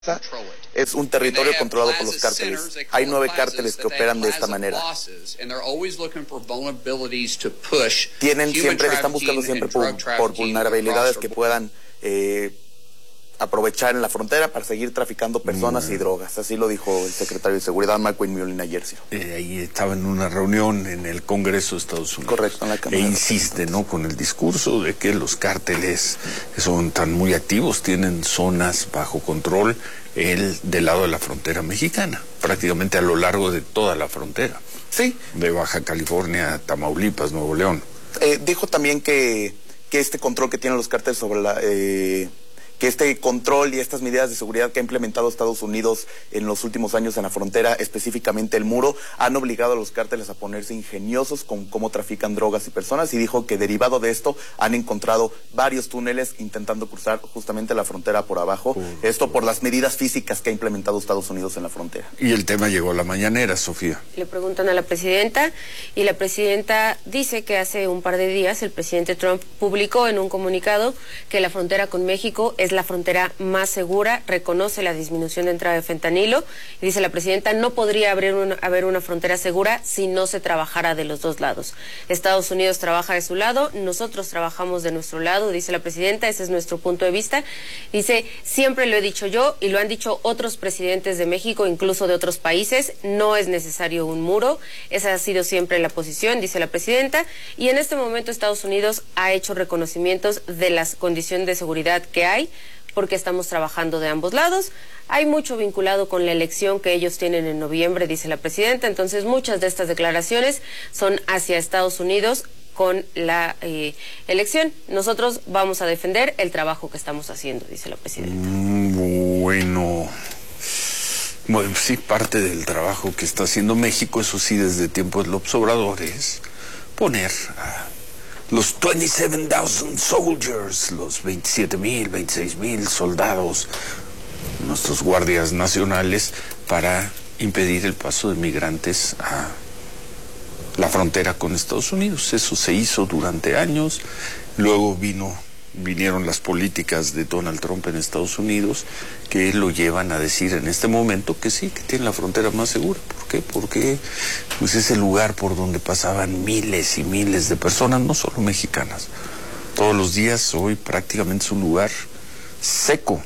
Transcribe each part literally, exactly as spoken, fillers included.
es un territorio controlado por los cárteles. Hay nueve cárteles que operan de esta manera. Tienen siempre, están buscando siempre por, por vulnerabilidades que puedan eh, aprovechar en la frontera para seguir traficando personas y drogas. Así lo dijo el secretario de Seguridad, McQueen Mullen, ayer. Sí. Eh, ahí estaba en una reunión en el Congreso de Estados Unidos. Correcto, en la Cámara. E insiste, ¿no?, con el discurso de que los cárteles son tan muy activos, tienen zonas bajo control el del lado de la frontera mexicana, prácticamente a lo largo de toda la frontera. Sí. De Baja California, Tamaulipas, Nuevo León. Eh, dijo también que, que este control que tienen los cárteles sobre la... Eh, que este control y estas medidas de seguridad que ha implementado Estados Unidos en los últimos años en la frontera, específicamente el muro, han obligado a los cárteles a ponerse ingeniosos con cómo trafican drogas y personas, y dijo que derivado de esto han encontrado varios túneles intentando cruzar justamente la frontera por abajo, por, esto por las medidas físicas que ha implementado Estados Unidos en la frontera. Y el tema llegó a la mañanera, Sofía. Le preguntan a la presidenta y la presidenta dice que hace un par de días el presidente Trump publicó en un comunicado que la frontera con México es la frontera más segura, reconoce la disminución de entrada de fentanilo y dice la presidenta, no podría haber una, haber una frontera segura si no se trabajara de los dos lados. Estados Unidos trabaja de su lado, nosotros trabajamos de nuestro lado, dice la presidenta, ese es nuestro punto de vista. Dice, siempre lo he dicho yo y lo han dicho otros presidentes de México, incluso de otros países, no es necesario un muro, esa ha sido siempre la posición, dice la presidenta, y en este momento Estados Unidos ha hecho reconocimientos de las condiciones de seguridad que hay, porque estamos trabajando de ambos lados. Hay mucho vinculado con la elección que ellos tienen en noviembre, dice la presidenta, entonces muchas de estas declaraciones son hacia Estados Unidos con la eh, elección. Nosotros vamos a defender el trabajo que estamos haciendo, dice la presidenta. Mm, bueno... Bueno, sí, parte del trabajo que está haciendo México, eso sí, desde tiempos de López Obrador, es poner a los veintisiete mil soldiers, los veintisiete mil, veintiséis mil soldados, nuestros guardias nacionales, para impedir el paso de migrantes a la frontera con Estados Unidos. Eso se hizo durante años, luego vino... vinieron las políticas de Donald Trump en Estados Unidos que lo llevan a decir en este momento que sí, que tiene la frontera más segura. ¿Por qué? Porque pues es el lugar por donde pasaban miles y miles de personas, no solo mexicanas. Todos los días hoy prácticamente es un lugar seco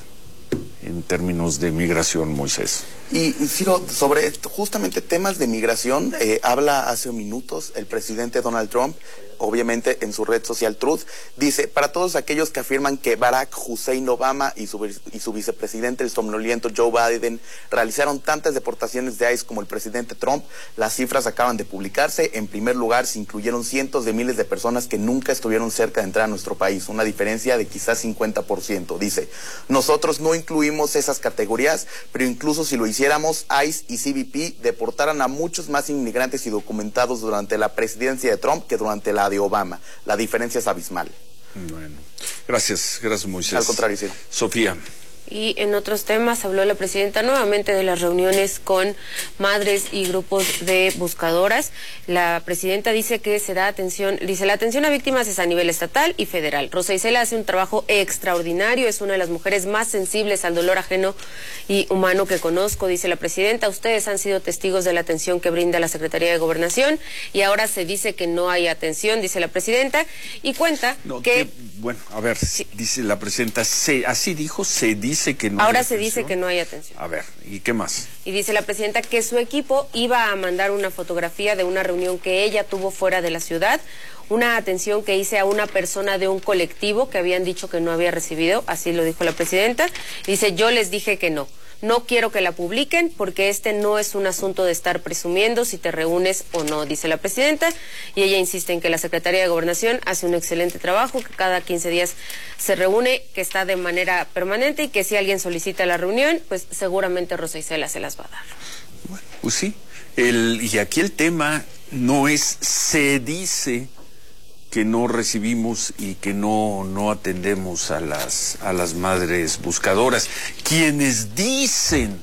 en términos de migración, Moisés. Y, Ciro, sobre justamente temas de migración, eh, habla hace minutos el presidente Donald Trump, obviamente en su red social Truth, dice, para todos aquellos que afirman que Barack Hussein Obama y su, y su vicepresidente, el somnoliento Joe Biden, realizaron tantas deportaciones de ICE como el presidente Trump, las cifras acaban de publicarse. En primer lugar, se incluyeron cientos de miles de personas que nunca estuvieron cerca de entrar a nuestro país, una diferencia de quizás cincuenta por ciento. Dice, nosotros no incluimos esas categorías, pero incluso si lo hiciéramos, ICE y C B P deportaran a muchos más inmigrantes y documentados durante la presidencia de Trump que durante la de Obama. La diferencia es abismal. Bueno, gracias, gracias, Moisés. Al contrario, sí. Sofía. Y en otros temas habló la presidenta nuevamente de las reuniones con madres y grupos de buscadoras. La presidenta dice que se da atención, dice la atención a víctimas es a nivel estatal y federal. Rosa Isela hace un trabajo extraordinario, es una de las mujeres más sensibles al dolor ajeno y humano que conozco, dice la presidenta. Ustedes han sido testigos de la atención que brinda la Secretaría de Gobernación y ahora se dice que no hay atención, dice la presidenta, y cuenta no, que... que... Bueno, a ver, sí. Dice la presidenta, se, así dijo, se dice que no Ahora hay se atención. dice que no hay atención. A ver, ¿y qué más? Y dice la presidenta que su equipo iba a mandar una fotografía de una reunión que ella tuvo fuera de la ciudad, una atención que hice a una persona de un colectivo que habían dicho que no había recibido, así lo dijo la presidenta. Dice, yo les dije que no. No quiero que la publiquen porque este no es un asunto de estar presumiendo si te reúnes o no, dice la presidenta. Y ella insiste en que la Secretaría de Gobernación hace un excelente trabajo, que cada quince días se reúne, que está de manera permanente y que si alguien solicita la reunión, pues seguramente Rosa Isela se las va a dar. Bueno, pues sí. El, y aquí el tema no es se dice que no recibimos y que no, no atendemos a las, a las madres buscadoras. Quienes dicen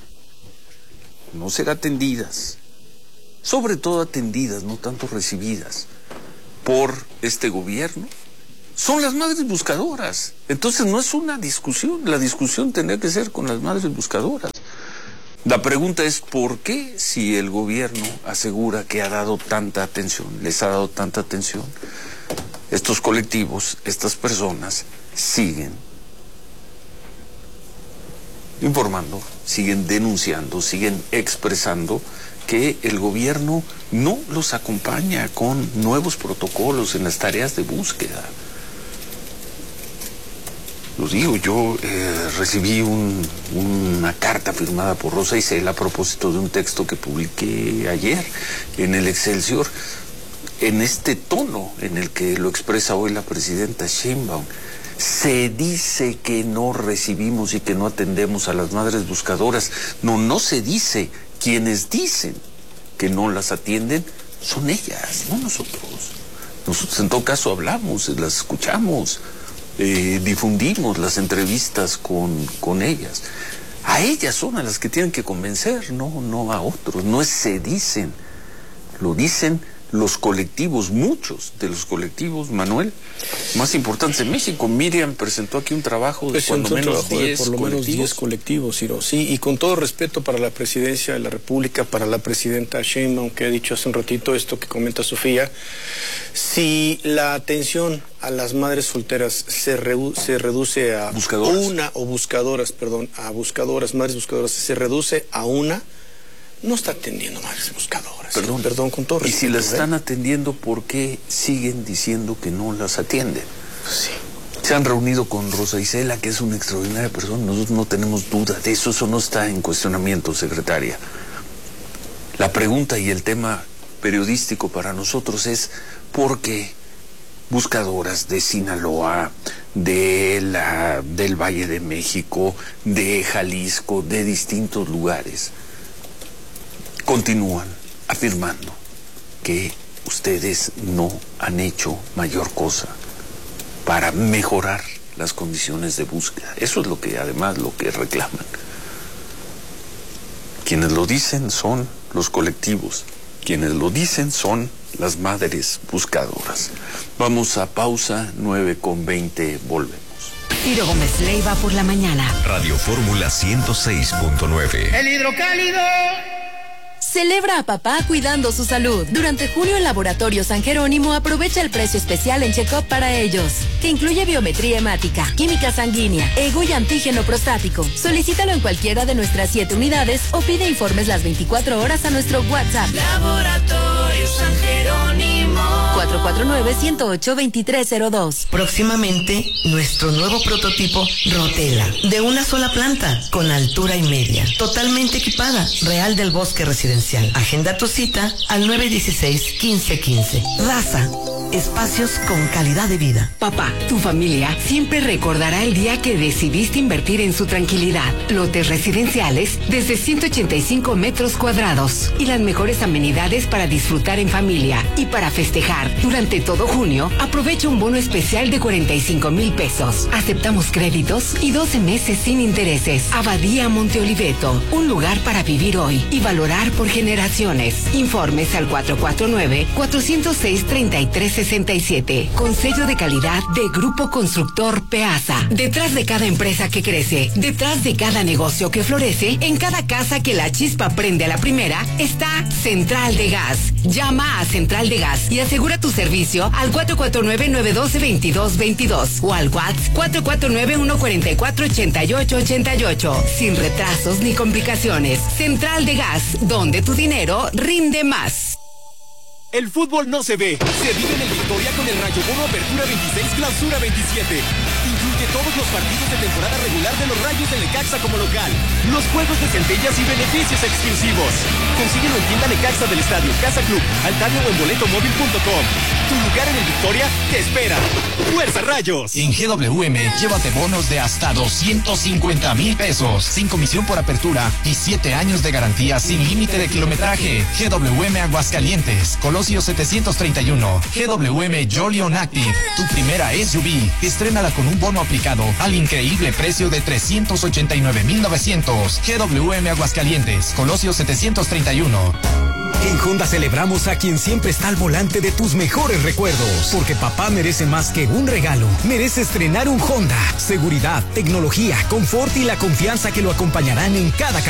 no ser atendidas, sobre todo atendidas, no tanto recibidas, por este gobierno, son las madres buscadoras. Entonces no es una discusión, la discusión tendría que ser con las madres buscadoras. La pregunta es ¿por qué, si el gobierno asegura que ha dado tanta atención, les ha dado tanta atención, estos colectivos, estas personas siguen informando, siguen denunciando, siguen expresando que el gobierno no los acompaña con nuevos protocolos en las tareas de búsqueda? Lo digo, yo eh, recibí un, una carta firmada por Rosa Isela a propósito de un texto que publiqué ayer en el Excelsior, en este tono en el que lo expresa hoy la presidenta Sheinbaum. Se dice que no recibimos y que no atendemos a las madres buscadoras. No, no se dice. Quienes dicen que no las atienden son ellas, no nosotros. Nosotros en todo caso hablamos, las escuchamos, eh, difundimos las entrevistas con, con ellas. A ellas son a las que tienen que convencer, no, no a otros. No es se dicen, lo dicen los colectivos, muchos de los colectivos, Manuel, más importantes en México. Miriam presentó aquí un trabajo de Presentó cuando menos trabajo de diez por lo menos colectivos. diez colectivos, Ciro. Sí, y con todo respeto para la presidencia de la República, para la presidenta Sheinbaum, que ha dicho hace un ratito esto que comenta Sofía, si la atención a las madres solteras se, re, se reduce a buscadoras. una, o buscadoras, perdón, a buscadoras, madres buscadoras, se reduce a una, no está atendiendo madres buscadoras. Perdón, perdón, con todo respeto. Y si las están ¿eh? atendiendo, ¿por qué siguen diciendo que no las atienden? Sí. Se han reunido con Rosa Isela, que es una extraordinaria persona. Nosotros no tenemos duda de eso, eso no está en cuestionamiento, secretaria. La pregunta y el tema periodístico para nosotros es ¿por qué buscadoras de Sinaloa, de la, del Valle de México, de Jalisco, de distintos lugares, continúan afirmando que ustedes no han hecho mayor cosa para mejorar las condiciones de búsqueda? Eso es lo que además lo que reclaman. Quienes lo dicen son los colectivos, quienes lo dicen son las madres buscadoras. Vamos a pausa, nueve con veinte, volvemos. Ciro Gómez Leiva por la mañana. Radio Fórmula ciento seis punto nueve. El hidrocálido. Celebra a papá cuidando su salud. Durante junio el Laboratorio San Jerónimo aprovecha el precio especial en check-up para ellos, que incluye biometría hemática, química sanguínea, ego y antígeno prostático. Solicítalo en cualquiera de nuestras siete unidades o pide informes las veinticuatro horas a nuestro WhatsApp. Laboratorio San Jerónimo. cuatro cuatro nueve, uno cero ocho, dos tres cero dos. Próximamente, nuestro nuevo prototipo Rotela, de una sola planta, con altura y media, totalmente equipada, Real del Bosque Residencial. Agenda tu cita al nueve dieciséis, quince quince. Raza, espacios con calidad de vida. Papá, tu familia siempre recordará el día que decidiste invertir en su tranquilidad. Lotes residenciales desde ciento ochenta y cinco metros cuadrados y las mejores amenidades para disfrutar en familia. Y para festejar, durante todo junio, aprovecha un bono especial de cuarenta y cinco mil pesos. Aceptamos créditos y doce meses sin intereses. Abadía Monte Oliveto, un lugar para vivir hoy y valorar por generaciones. Informes al cuatro cuatro nueve, cuatro cero seis, tres tres seis siete. Con sello de calidad de Grupo Constructor Peasa. Detrás de cada empresa que crece, detrás de cada negocio que florece, en cada casa que la chispa prende a la primera, está Central de Gas. Llama a Central de Gas y asegura tu servicio al cuatro cuatro nueve, nueve uno dos, dos dos dos dos o al WhatsApp cuatro cuatro nueve, uno cuatro cuatro, ocho ocho ocho ocho. Sin retrasos ni complicaciones. Central de Gas, donde tu dinero rinde más. El fútbol no se ve, se vive en el Victoria con el Rayo Bono Apertura veintiséis, Clausura veintisiete. Incluye todos los partidos de temporada regular de los Rayos del Necaxa como local, los juegos de centellas y beneficios exclusivos. Consíguelo en tienda Necaxa del Estadio, Casa Club, Altario o en boleto móvil punto com. Tu lugar en el Victoria te espera. ¡Fuerza Rayos! En G W M, llévate bonos de hasta doscientos cincuenta mil pesos, sin comisión por apertura y siete años de garantía sin límite de kilometraje. G W M Aguascalientes, Colosio setecientos treinta y uno. G W M Jolion Active, tu primera S U V. Estrénala con un bono aplicado al increíble precio de trescientos ochenta y nueve mil novecientos. G W M Aguascalientes, Colosio setecientos treinta y uno. En Honda celebramos a quien siempre está al volante de tus mejores recuerdos. Porque papá merece más que un regalo. Merece estrenar un Honda. Seguridad, tecnología, confort y la confianza que lo acompañarán en cada